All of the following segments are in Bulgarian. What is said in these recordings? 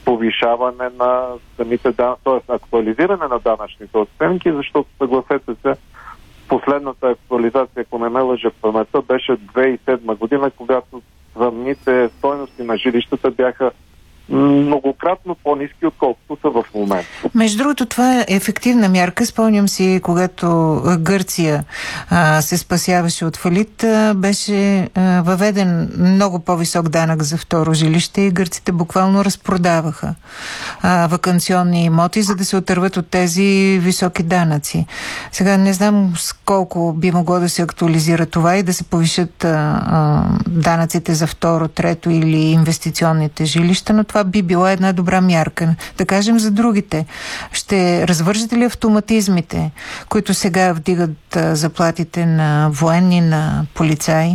повишаване на самите т.е. актуализиране на данъчните оценки, защото съгласете се, последната актуализация, ако не ме лъжа паметта, беше 2007 година, когато самите стойности на жилищата бяха многократно по-ниски, отколкото са в момента. Между другото, това е ефективна мярка. Спомням си, когато Гърция се спасяваше от фалит, беше въведен много по-висок данък за второ жилище и гърците буквално разпродаваха ваканционни имоти, за да се отърват от тези високи данъци. Сега не знам с колко би могло да се актуализира това и да се повишат данъците за второ, трето или инвестиционните жилища, но това би била една добра мярка. Да кажем за другите. Ще развържете ли автоматизмите, които сега вдигат заплатите на военни, на полицаи?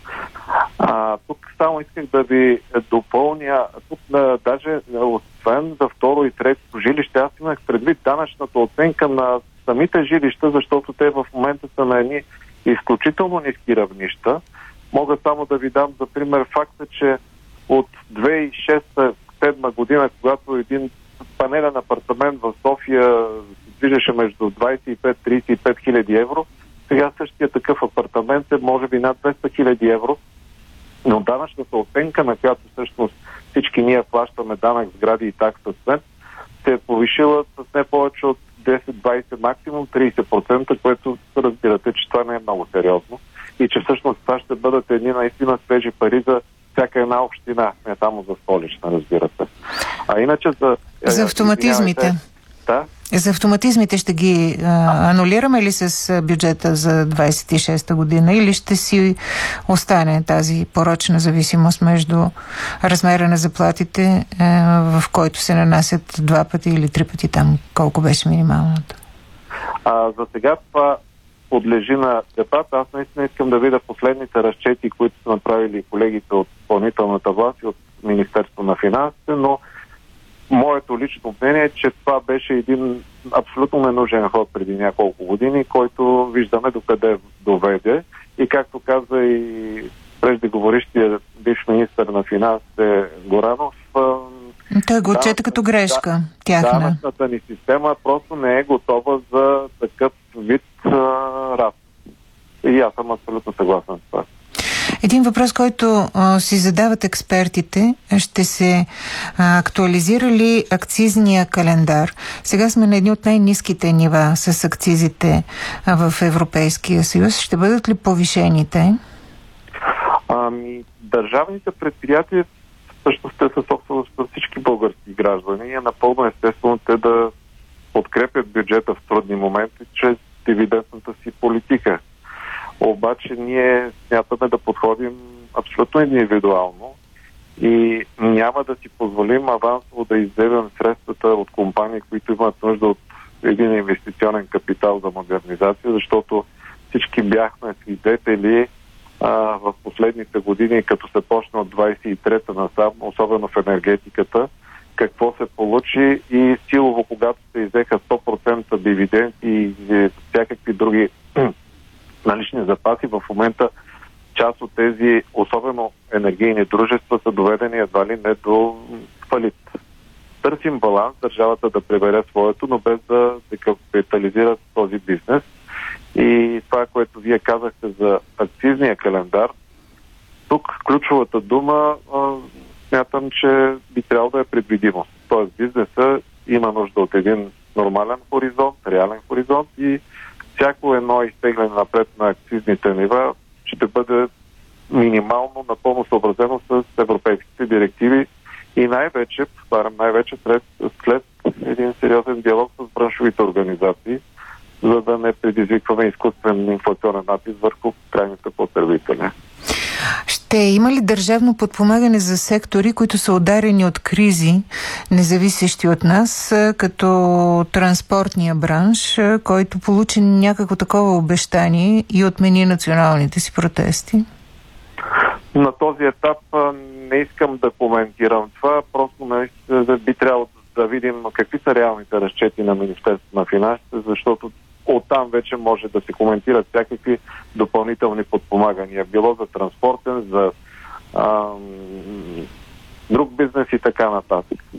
Тук само исках да ви допълня. Тук даже освен за второ и трето жилище, аз имах предвид данъчната оценка на самите жилища, защото те в момента са на едни изключително ниски равнища. Мога само да ви дам за пример факта, че от 2006-2007 година, когато един панелен апартамент в София се движеше между 25-35 хиляди евро, сега същия такъв апартамент е може би над 200 хиляди евро, но данъчната оценка, на която всъщност всички ние плащаме данък, сгради и такса смет, се е повишила с не повече от 10-20, максимум 30%, което разбирате, че това не е много сериозно и че всъщност това ще бъдат едни наистина свежи пари за всяка една община, не само за Столична, разбирате. А иначе за автоматизмите. Да? За автоматизмите ще ги анулираме ли с бюджета за 26-та година или ще си остане тази порочна зависимост между размера на заплатите, в който се нанасят 2 пъти или 3 пъти там, колко беше минималната? За сега това подлежи на дебат. Аз наистина искам да видя последните разчети, които са направили колегите от изпълнителната власт и от Министерство на финансите, но моето лично мнение е, че това беше един абсолютно ненужен ход преди няколко години, който виждаме докъде доведе. И както каза и преждеговорищия бивш министър на финансите Горанов, той го отчете като грешка тяхна. Данъчната ни система просто не е готова за такъв вид разход. И аз съм абсолютно съгласен с това. Един въпрос, който си задават експертите, ще се актуализира ли акцизния календар? Сега сме на едни от най-ниските нива с акцизите в Европейския съюз. Ще бъдат ли повишените? Държавните предприятия също те са собственост на всички български граждани и е напълно естествено те да подкрепят бюджета в трудни моменти чрез дивидентната си политика. Обаче ние смятаме да подходим абсолютно индивидуално и няма да си позволим авансово да изземем средствата от компании, които имат нужда от един инвестиционен капитал за модернизация, защото всички бяхме свидетели в последните години, като се почна от 23-та насам, особено в енергетиката, какво се получи и силово, когато се иззеха 100% дивиденти и всякакви други налични запаси, в момента част от тези, особено енергийни дружества, са доведени едва ли не до фалит. Търсим баланс, държавата да прибере своето, но без да декапитализира този бизнес. И това, което вие казахте за акцизния календар, тук ключовата дума смятам, че би трябвало да е предвидимост. Тоест бизнеса има нужда от един нормален хоризонт, реален хоризонт и всяко едно изтегляне напред на акцизните нива ще бъде минимално напълно съобразено с европейските директиви и най-вече, повтарям, след един сериозен диалог с браншовите организации, за да не предизвикваме изкуствен инфлационен натиск върху крайните потребители. Ще има ли държавно подпомагане за сектори, които са ударени от кризи, независещи от нас, като транспортния бранш, който получи някакво такова обещание и отмени националните си протести? На този етап не искам да коментирам това, просто би трябвало да видим какви са реалните разчети на Министерството на финансите, защото оттам вече може да се коментират всякакви допълнителни подпомагания. Било за транспортен, за друг бизнес и така нататък.